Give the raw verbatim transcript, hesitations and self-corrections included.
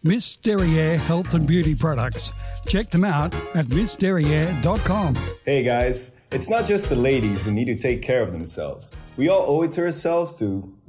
Miss Derriere Health and Beauty Products. Check them out at miss derriere dot com. Hey guys, it's not just the ladies who need to take care of themselves. We all owe it to ourselves to